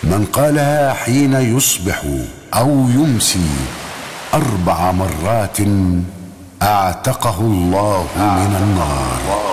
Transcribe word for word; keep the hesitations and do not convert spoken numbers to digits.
من قالها حين يصبح أو يمسي أربع مرات أعتقه الله من النار.